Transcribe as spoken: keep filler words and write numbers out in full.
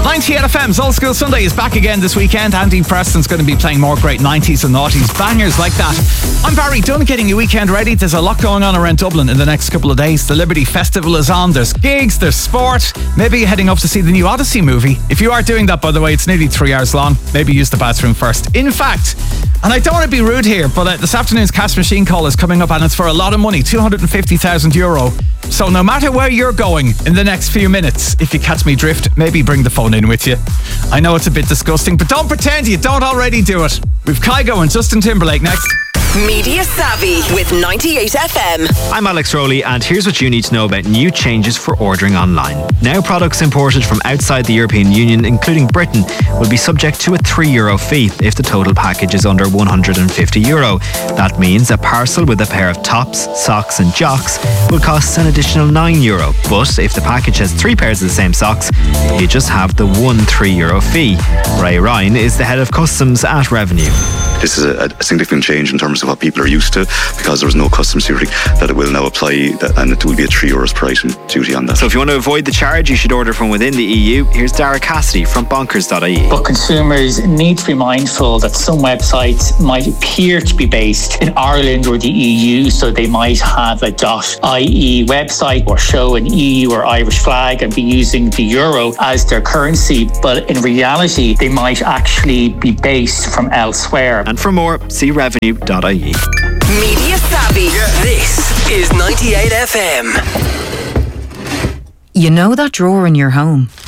ninety-eight F M's Old School Sunday is back again this weekend. Andy Preston's going to be playing more great nineties and noughties bangers like that. I'm Barry Dunn, getting your weekend ready. There's a lot going on around Dublin in the next couple of days. The Liberty Festival is on. There's gigs, there's sport. Maybe you're heading up to see the new Odyssey movie. If you are doing that, by the way, it's nearly three hours long. Maybe use the bathroom first. In fact, and I don't want to be rude here, but uh, this afternoon's cash machine call is coming up and it's for a lot of money, two hundred fifty thousand euro. So no matter where you're going in the next few minutes, if you catch me drift, maybe bring the phone in with you. I know it's a bit disgusting, but don't pretend you don't already do it. We've Kygo and Justin Timberlake next. Media Savvy with ninety-eight F M. I'm Alex Rowley, and here's what you need to know about new changes for ordering online. Now products imported from outside the European Union, including Britain, will be subject to a three euro fee if the total package is under one hundred fifty euro. That means a parcel with a pair of tops, socks and jocks will cost an additional nine euro. But if the package has three pairs of the same socks, you just have the one three euro fee. Ray Ryan is the head of customs at Revenue. This is a, a significant change in terms of what people are used to, because there's no customs duty that it will now apply, and it will be a three euros per item duty on that. So if you want to avoid the charge, you should order from within the E U. Here's Dara Cassidy from bonkers dot I E. But consumers need to be mindful that some websites might appear to be based in Ireland or the E U, so they might have a .ie website or show an E U or Irish flag and be using the euro as their currency, but in reality they might actually be based from elsewhere. And for more, see revenue dot I E. Media Savvy. Yeah. This is ninety-eight F M. You know that drawer in your home?